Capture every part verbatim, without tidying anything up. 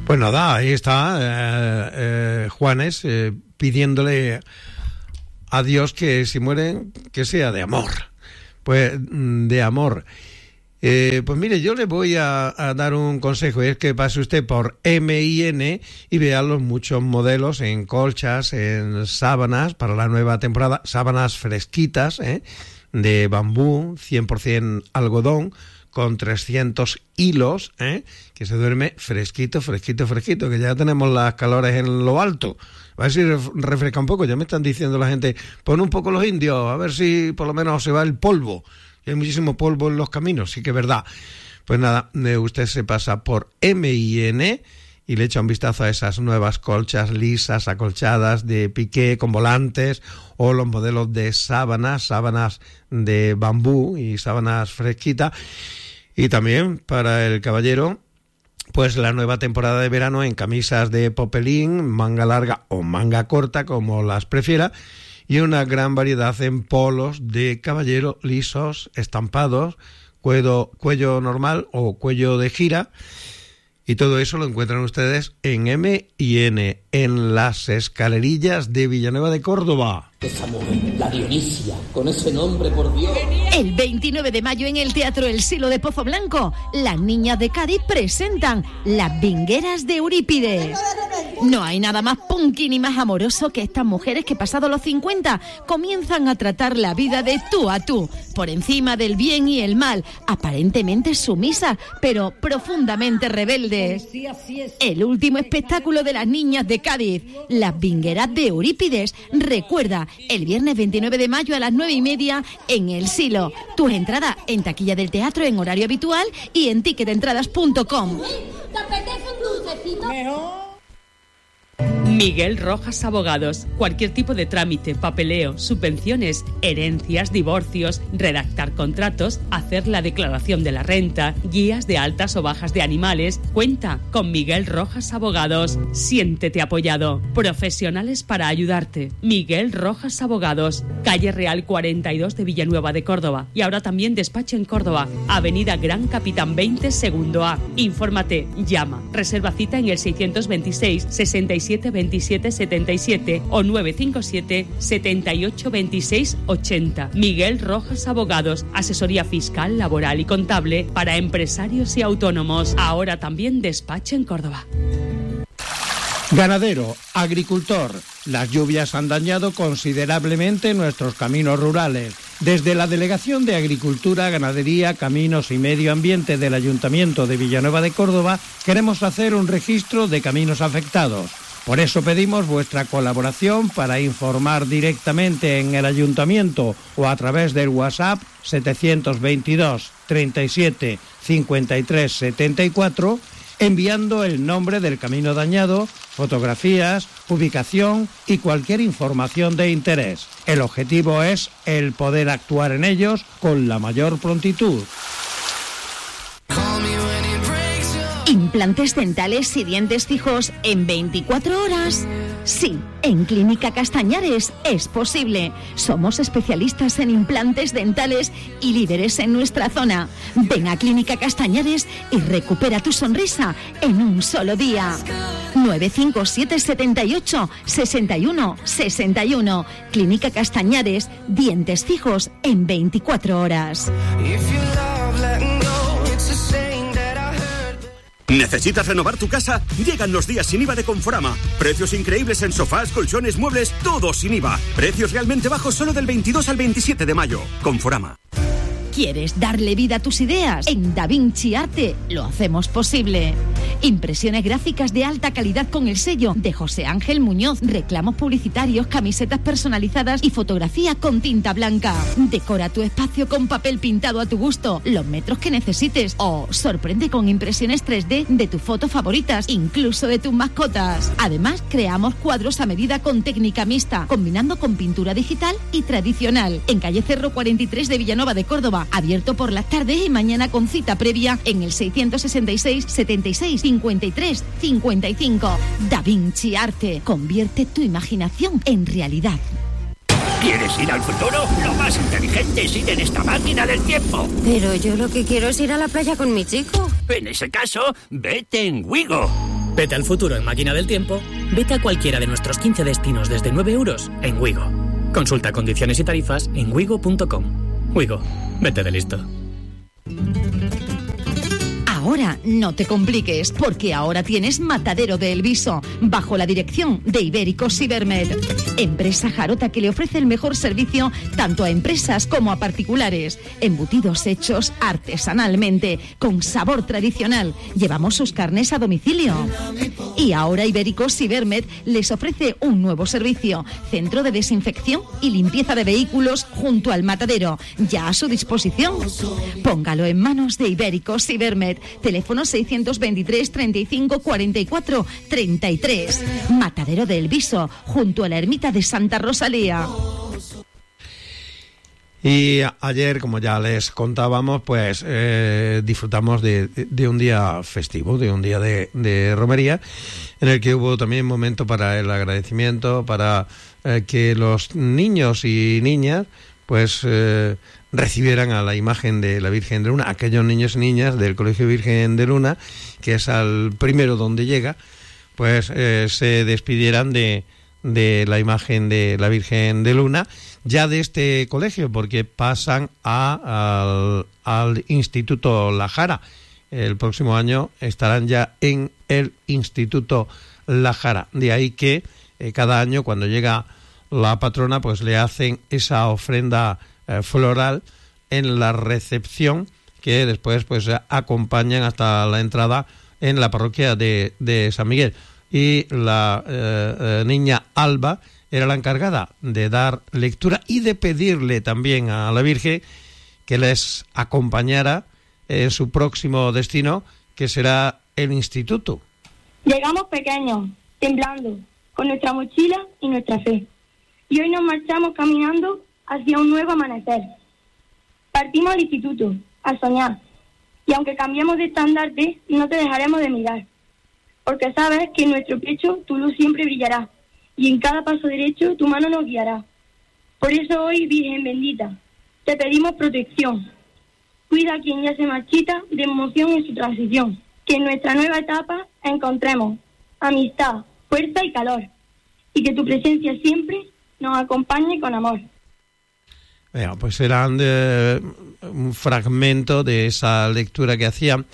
Pues nada, ahí está eh, eh, Juanes eh, pidiéndole a Dios que si mueren, que sea de amor. Pues de amor. Eh, pues mire, yo le voy a, a dar un consejo, es que pase usted por M I N y vea los muchos modelos en colchas, en sábanas para la nueva temporada, sábanas fresquitas, ¿eh? de bambú, cien por ciento algodón, con trescientos hilos, ¿eh? que se duerme fresquito, fresquito, fresquito, que ya tenemos las calores en lo alto. A ver si refresca un poco, ya me están diciendo la gente, pon un poco los indios, a ver si por lo menos se va el polvo. Hay muchísimo polvo en los caminos, sí que es verdad. Pues nada, usted se pasa por M I N y le echa un vistazo a esas nuevas colchas lisas, acolchadas, de piqué, con volantes, o los modelos de sábanas, sábanas de bambú y sábanas fresquitas. Y también para el caballero, pues la nueva temporada de verano en camisas de popelín, manga larga o manga corta, como las prefiera, y una gran variedad en polos de caballero lisos, estampados, cuello, cuello normal o cuello de gira, y todo eso lo encuentran ustedes en M I N, en las escalerillas de Villanueva de Córdoba. Esa mujer, la Dionisia, con ese nombre, por Dios. El veintinueve de mayo en el Teatro El Silo de Pozo Blanco, las niñas de Cádiz presentan Las Vingueras de Eurípides. No hay nada más punky ni más amoroso que estas mujeres que pasados los cincuenta comienzan a tratar la vida de tú a tú, por encima del bien y el mal, aparentemente sumisas, pero profundamente rebeldes. El último espectáculo de las niñas de Cádiz, Las Vingueras de Eurípides, recuerda, el viernes veintinueve de mayo a las nueve y media en El Silo. Tus entradas en taquilla del teatro en horario habitual y en ticket entradas punto com. ¿Te apetece un dulcecito? Mejor. Miguel Rojas Abogados. Cualquier tipo de trámite, papeleo, subvenciones, herencias, divorcios, redactar contratos, hacer la declaración de la renta, guías de altas o bajas de animales. Cuenta con Miguel Rojas Abogados. Siéntete apoyado. Profesionales para ayudarte. Miguel Rojas Abogados. Calle Real cuarenta y dos de Villanueva de Córdoba. Y ahora también despacho en Córdoba. Avenida Gran Capitán veinte, segundo A. Infórmate, llama. Reserva cita en el seiscientos veintiséis, sesenta y siete, veintisiete, setenta y siete o nueve cinco siete, setenta y ocho, veintiséis, ochenta. Miguel Rojas Abogados. Asesoría fiscal, laboral y contable para empresarios y autónomos. Ahora también despacho en Córdoba. Ganadero, agricultor. Las lluvias han dañado considerablemente nuestros caminos rurales. Desde la Delegación de Agricultura, Ganadería, Caminos y Medio Ambiente del Ayuntamiento de Villanueva de Córdoba queremos hacer un registro de caminos afectados. Por eso pedimos vuestra colaboración para informar directamente en el Ayuntamiento o a través del WhatsApp setecientos veintidós, treinta y siete, cincuenta y tres, setenta y cuatro, enviando el nombre del camino dañado, fotografías, ubicación y cualquier información de interés. El objetivo es el poder actuar en ellos con la mayor prontitud. Implantes dentales y dientes fijos en veinticuatro horas. Sí, en Clínica Castañares es posible. Somos especialistas en implantes dentales y líderes en nuestra zona. Ven a Clínica Castañares y recupera tu sonrisa en un solo día. nueve cinco siete, setenta y ocho, sesenta y uno, sesenta y uno. Clínica Castañares, dientes fijos en veinticuatro horas. ¿Necesitas renovar tu casa? Llegan los días sin I V A de Conforama. Precios increíbles en sofás, colchones, muebles, todo sin I V A. Precios realmente bajos solo del veintidós al veintisiete de mayo. Conforama. ¿Quieres darle vida a tus ideas? En Da Vinci Arte lo hacemos posible. Impresiones gráficas de alta calidad con el sello de José Ángel Muñoz, reclamos publicitarios, camisetas personalizadas y fotografía con tinta blanca. Decora tu espacio con papel pintado a tu gusto, los metros que necesites, o sorprende con impresiones tres D de tus fotos favoritas, incluso de tus mascotas. Además, creamos cuadros a medida con técnica mixta, combinando con pintura digital y tradicional. En calle Cerro cuarenta y tres de Villanueva de Córdoba, abierto por las tardes y mañana con cita previa en el seiscientos sesenta y seis, setenta y seis, cincuenta y tres, cincuenta y cinco. Da Vinci Arte. Convierte tu imaginación en realidad. ¿Quieres ir al futuro? Lo más inteligente es ir en esta máquina del tiempo. Pero yo lo que quiero es ir a la playa con mi chico. En ese caso, vete en Wigo. Vete al futuro en Máquina del Tiempo, vete a cualquiera de nuestros quince destinos desde nueve euros en Wigo. Consulta condiciones y tarifas en wigo punto com. Wigo, vete de listo. Ahora no te compliques, porque ahora tienes Matadero de El Viso, bajo la dirección de Ibérico Cibermed, empresa jarota que le ofrece el mejor servicio tanto a empresas como a particulares. Embutidos hechos artesanalmente, con sabor tradicional. Llevamos sus carnes a domicilio. Y ahora Ibérico Cibermed les ofrece un nuevo servicio, centro de desinfección y limpieza de vehículos junto al matadero, ya a su disposición. Póngalo en manos de Ibérico Cibermed. Teléfono seiscientos veintitrés, treinta y cinco, cuarenta y cuatro, treinta y tres. Matadero de El Viso, junto a la ermita de Santa Rosalía. Y ayer, como ya les contábamos, pues eh, disfrutamos de, de un día festivo, de un día de, de romería, en el que hubo también momento para el agradecimiento, para eh, que los niños y niñas pues eh, recibieran a la imagen de la Virgen de Luna, aquellos niños y niñas del Colegio Virgen de Luna, que es al primero donde llega, pues eh, se despidieran de, de la imagen de la Virgen de Luna, ya de este colegio, porque pasan a, al, al Instituto La Jara. El próximo año estarán ya en el Instituto La Jara. De ahí que eh, cada año, cuando llega la patrona, pues le hacen esa ofrenda eh, floral en la recepción, que después pues acompañan hasta la entrada en la parroquia de, de San Miguel. Y la eh, eh, niña Alba era la encargada de dar lectura y de pedirle también a la Virgen que les acompañara en su próximo destino, que será el instituto. Llegamos pequeños, temblando, con nuestra mochila y nuestra fe. Y hoy nos marchamos caminando hacia un nuevo amanecer. Partimos al instituto, a soñar. Y aunque cambiemos de estandarte, no te dejaremos de mirar. Porque sabes que en nuestro pecho tu luz siempre brillará. Y en cada paso derecho tu mano nos guiará. Por eso hoy, Virgen bendita, te pedimos protección. Cuida a quien ya se marchita de emoción en su transición. Que en nuestra nueva etapa encontremos amistad, fuerza y calor. Y que tu presencia siempre nos acompañe con amor. Bueno, pues eran de, un fragmento de esa lectura que hacían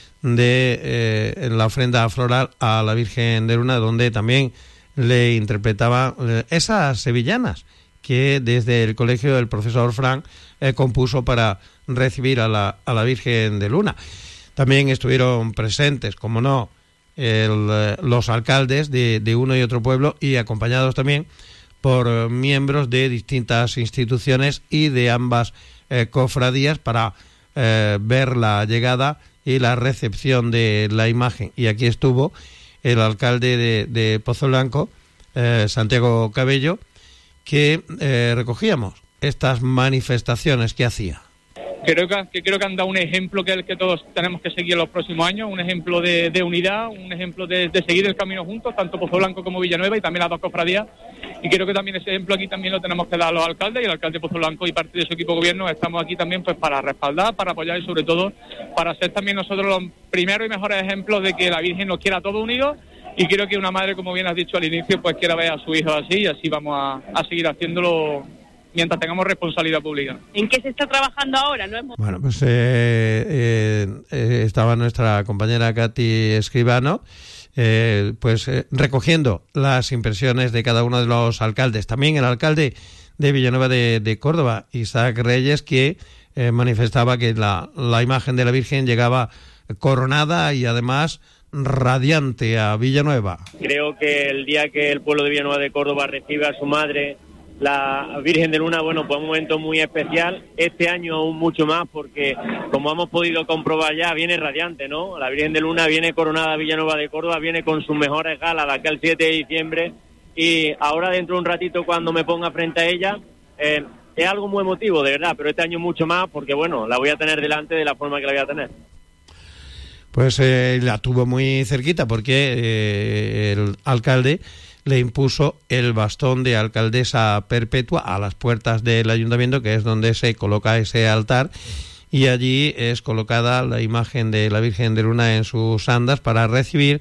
de eh, la ofrenda floral a la Virgen de Luna, donde también le interpretaba eh, esas sevillanas que desde el colegio del profesor Frank eh, compuso para recibir a la, a la Virgen de Luna. También estuvieron presentes, como no, el, eh, los alcaldes de, de uno y otro pueblo, y acompañados también por eh, miembros de distintas instituciones y de ambas eh, cofradías para eh, ver la llegada y la recepción de la imagen. Y aquí estuvo el alcalde de, de Pozo Blanco, eh, Santiago Cabello, que eh, recogíamos estas manifestaciones que hacía. Creo que, que creo que han dado un ejemplo que es el que todos tenemos que seguir en los próximos años, un ejemplo de, de unidad, un ejemplo de, de seguir el camino juntos, tanto Pozo Blanco como Villanueva y también las dos cofradías. Y creo que también ese ejemplo aquí también lo tenemos que dar a los alcaldes, y el alcalde de Pozo Blanco y parte de su equipo de gobierno estamos aquí también pues para respaldar, para apoyar y sobre todo para ser también nosotros los primeros y mejores ejemplos de que la Virgen nos quiera todos unidos. Y creo que una madre, como bien has dicho al inicio, pues quiera ver a su hijo así, y así vamos a, a seguir haciéndolo mientras tengamos responsabilidad pública. ¿En qué se está trabajando ahora? ¿No hemos... Bueno, pues eh, eh, eh, estaba nuestra compañera Katy Escribano, eh, pues eh, recogiendo las impresiones de cada uno de los alcaldes. También el alcalde de Villanueva de, de Córdoba, Isaac Reyes, que eh, manifestaba que la, la imagen de la Virgen llegaba coronada y además radiante a Villanueva. Creo que el día que el pueblo de Villanueva de Córdoba recibe a su madre, la Virgen de Luna, bueno, pues un momento muy especial, este año aún mucho más, porque como hemos podido comprobar ya, viene radiante, ¿no? La Virgen de Luna viene coronada a Villanueva de Córdoba, viene con sus mejores galas de aquí al siete de diciembre, y ahora dentro de un ratito cuando me ponga frente a ella, eh, es algo muy emotivo, de verdad, pero este año mucho más, porque bueno, la voy a tener delante de la forma que la voy a tener. Pues eh, la tuvo muy cerquita, porque eh, el alcalde le impuso el bastón de alcaldesa perpetua a las puertas del ayuntamiento, que es donde se coloca ese altar, y allí es colocada la imagen de la Virgen de Luna en sus andas para recibir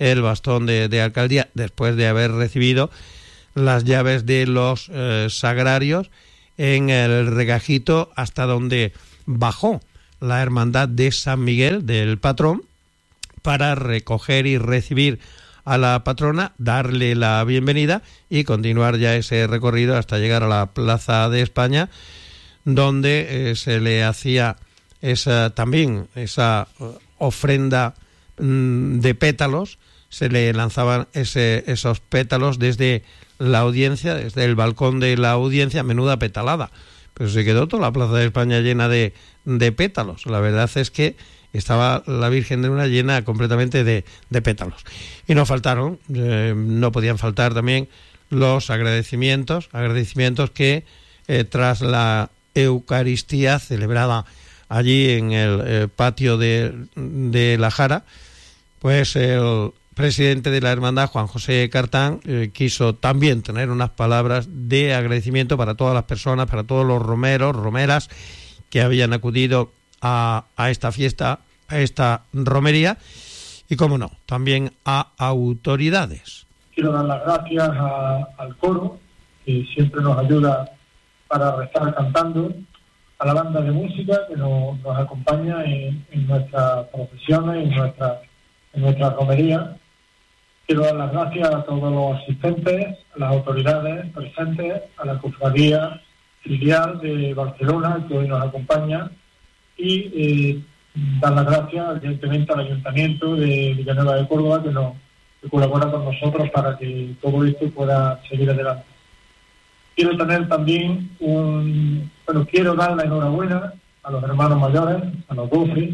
el bastón de, de alcaldía, después de haber recibido las llaves de los eh, sagrarios en el regajito hasta donde bajó la hermandad de San Miguel, del patrón, para recoger y recibir a la patrona, darle la bienvenida y continuar ya ese recorrido hasta llegar a la Plaza de España, donde eh, se le hacía esa también esa ofrenda mmm, de pétalos, se le lanzaban ese, esos pétalos desde la audiencia, desde el balcón de la audiencia, menuda petalada, pero se quedó toda la Plaza de España llena de, de pétalos. La verdad es que estaba la Virgen de Luna llena completamente de, de pétalos. Y no faltaron, eh, no podían faltar también los agradecimientos, agradecimientos que eh, tras la Eucaristía celebrada allí en el eh, patio de, de La Jara, pues el presidente de la hermandad, Juan José Cartán, eh, quiso también tener unas palabras de agradecimiento para todas las personas, para todos los romeros, romeras que habían acudido a, a esta fiesta, a esta romería, y cómo no, también a autoridades. Quiero dar las gracias a, al coro, que siempre nos ayuda para rezar cantando, a la banda de música que nos, nos acompaña en, en nuestras procesiones, en nuestra, en nuestra romería. Quiero dar las gracias a todos los asistentes, a las autoridades presentes, a la cofradía filial de Barcelona que hoy nos acompaña, y eh, dar las gracias evidentemente al Ayuntamiento de Villanueva de Córdoba que, nos, que colabora con nosotros para que todo esto pueda seguir adelante. Quiero tener también un... Bueno, quiero dar la enhorabuena a los hermanos mayores, a los doce,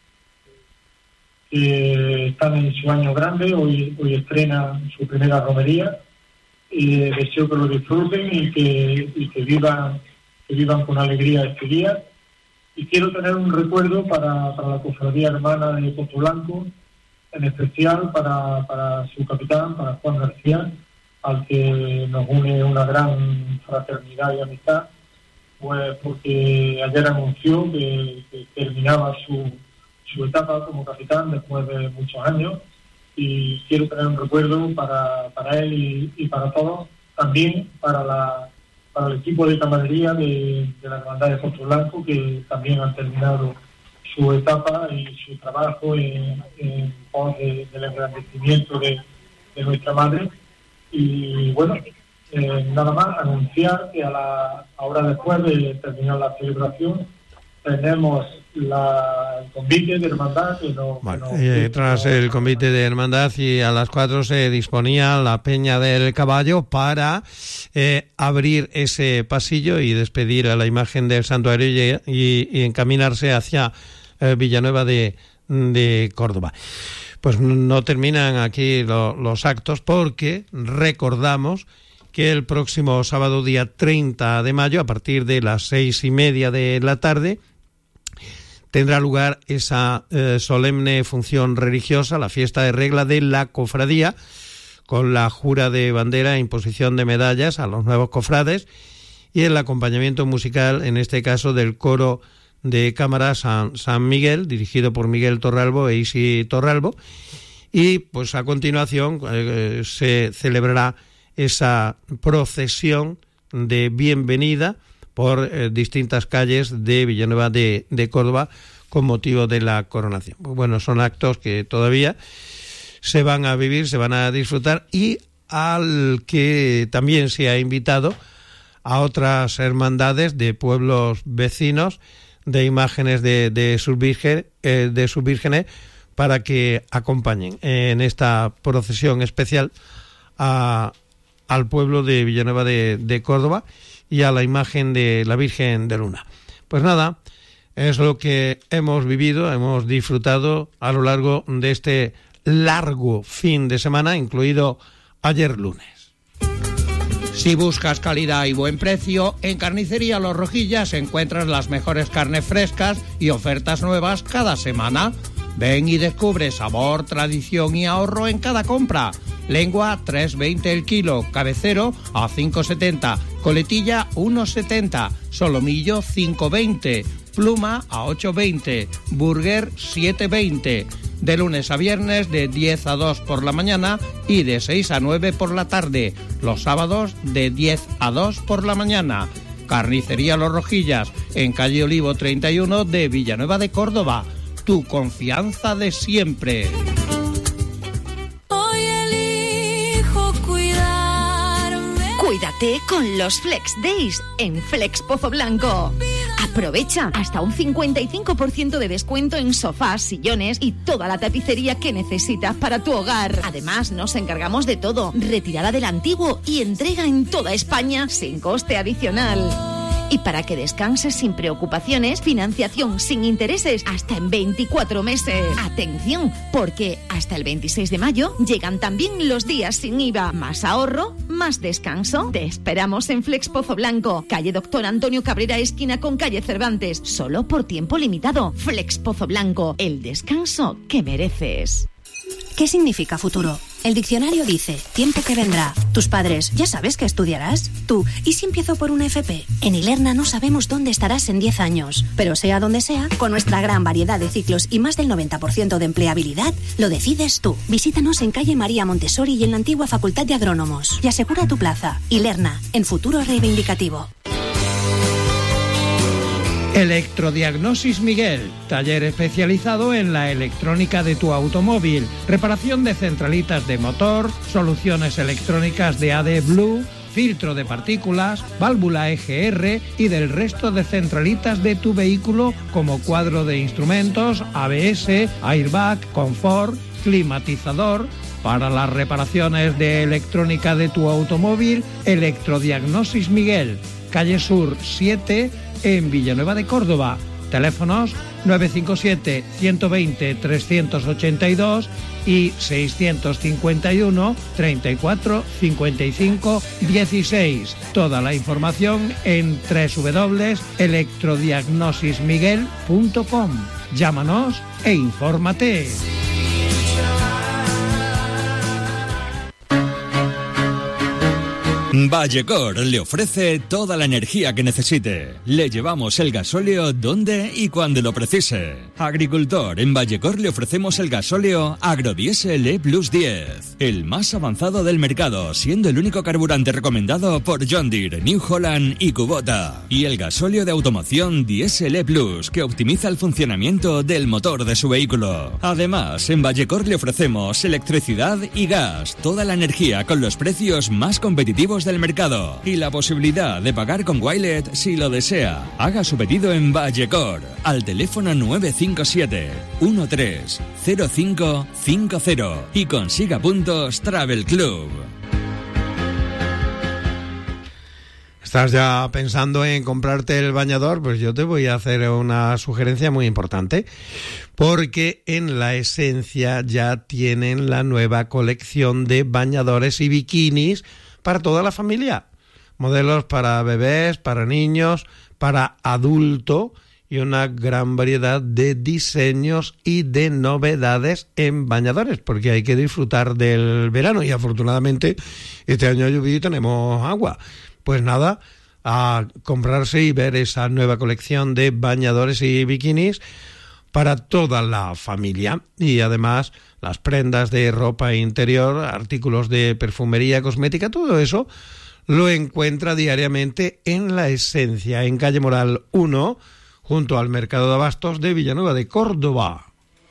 que están en su año grande, hoy, hoy estrenan su primera romería, y deseo que lo disfruten y que, y que vivan que vivan con alegría este día. Y quiero tener un recuerdo para, para la cofradía hermana de Pozo Blanco, en especial para, para su capitán, para Juan García, al que nos une una gran fraternidad y amistad, pues porque ayer anunció que, que terminaba su, su etapa como capitán después de muchos años, y quiero tener un recuerdo para, para él y, y para todos, también para la para el equipo de camaradería de, de la Hermandad de Pozo Blanco, que también han terminado su etapa y su trabajo en, en pos de, del engrandecimiento de, de nuestra madre. Y bueno, eh, nada más anunciar que a la ahora después de terminar la celebración tenemos la, el convite de hermandad que no, bueno, que no, eh, tras el convite de hermandad, y a las cuatro se disponía la Peña del Caballo para eh, abrir ese pasillo y despedir a la imagen del santuario y, y, y encaminarse hacia eh, Villanueva de, de Córdoba. Pues no terminan aquí lo, los actos, porque recordamos que el próximo sábado, día treinta de mayo, a partir de las seis y media de la tarde, tendrá lugar esa eh, solemne función religiosa, la fiesta de regla de la cofradía, con la jura de bandera e imposición de medallas a los nuevos cofrades y el acompañamiento musical, en este caso del coro de cámara San, San Miguel, dirigido por Miguel Torralbo e Isi Torralbo, y pues a continuación eh, se celebrará esa procesión de bienvenida por eh, distintas calles de Villanueva de, de Córdoba con motivo de la coronación. Pues bueno, son actos que todavía se van a vivir, se van a disfrutar, y al que también se ha invitado a otras hermandades de pueblos vecinos de imágenes de, de sus virgen, eh, de sus vírgenes, para que acompañen en esta procesión especial a, al pueblo de Villanueva de, de Córdoba y a la imagen de la Virgen de Luna. Pues nada, es lo que hemos vivido, hemos disfrutado a lo largo de este largo fin de semana, incluido ayer lunes. Si buscas calidad y buen precio, en Carnicería Los Rojillas encuentras las mejores carnes frescas y ofertas nuevas cada semana. Ven y descubre sabor, tradición y ahorro en cada compra. Lengua tres veinte el kilo, cabecero a cinco setenta, coletilla uno setenta, solomillo cinco veinte, pluma a ocho veinte, burger siete veinte. de lunes a viernes de diez a dos por la mañana y de seis a nueve por la tarde. Los sábados de diez a dos por la mañana. Carnicería Los Rojillas, en calle Olivo treinta y uno de Villanueva de Córdoba. Tu confianza de siempre. Hoy elijo cuidarme. Cuídate con los Flex Days en Flex Pozo Blanco. Aprovecha hasta un cincuenta y cinco por ciento de descuento en sofás, sillones y toda la tapicería que necesitas para tu hogar. Además, nos encargamos de todo, retirada del antiguo y entrega en toda España sin coste adicional. Y para que descanses sin preocupaciones, financiación sin intereses hasta en veinticuatro meses. Atención, porque hasta el veintiséis de mayo llegan también los días sin I V A. Más ahorro, más descanso. Te esperamos en Flex Pozo Blanco, calle Doctor Antonio Cabrera, esquina con calle Cervantes. Solo por tiempo limitado. Flex Pozo Blanco, el descanso que mereces. ¿Qué significa futuro? El diccionario dice, tiempo que vendrá. Tus padres, ¿ya sabes qué estudiarás? Tú, ¿y si empiezo por una F P? En Ilerna no sabemos dónde estarás en diez años. Pero sea donde sea, con nuestra gran variedad de ciclos y más del noventa por ciento de empleabilidad, lo decides tú. Visítanos en calle María Montessori y en la antigua Facultad de Agrónomos. Y asegura tu plaza. Ilerna, en futuro reivindicativo. Electrodiagnosis Miguel, taller especializado en la electrónica de tu automóvil, reparación de centralitas de motor, soluciones electrónicas de A D Blue, filtro de partículas, válvula E G R y del resto de centralitas de tu vehículo como cuadro de instrumentos, A B S, airbag, confort, climatizador. Para las reparaciones de electrónica de tu automóvil, Electrodiagnosis Miguel, calle Sur siete, en Villanueva de Córdoba. Teléfonos nueve cinco siete, uno dos cero, tres ocho dos y seiscientos cincuenta y uno, treinta y cuatro, cincuenta y cinco, dieciséis. Toda la información en doble u doble u doble u punto electrodiagnosis miguel punto com. Llámanos e infórmate. Vallecor le ofrece toda la energía que necesite. Le llevamos el gasóleo donde y cuando lo precise. Agricultor, en Vallecor le ofrecemos el gasóleo Agrodiesel E Plus diez, el más avanzado del mercado, siendo el único carburante recomendado por John Deere, New Holland y Kubota. Y el gasóleo de automoción Diesel E Plus, que optimiza el funcionamiento del motor de su vehículo. Además, en Vallecor le ofrecemos electricidad y gas, toda la energía con los precios más competitivos del mercado y la posibilidad de pagar con Wilet si lo desea. Haga su pedido en Vallecor al teléfono nueve cinco siete, uno tres, cero cinco cinco cero y consiga puntos Travel Club. ¿Estás ya pensando en comprarte el bañador? Pues yo te voy a hacer una sugerencia muy importante, porque en La Esencia ya tienen la nueva colección de bañadores y bikinis para toda la familia. Modelos para bebés, para niños, para adulto y una gran variedad de diseños y de novedades en bañadores, porque hay que disfrutar del verano y afortunadamente este año ha llovido y tenemos agua. Pues nada, a comprarse y ver esa nueva colección de bañadores y bikinis para toda la familia. Y además las prendas de ropa interior, artículos de perfumería, cosmética, todo eso lo encuentra diariamente en La Esencia, en calle Moral uno, junto al Mercado de Abastos de Villanueva de Córdoba.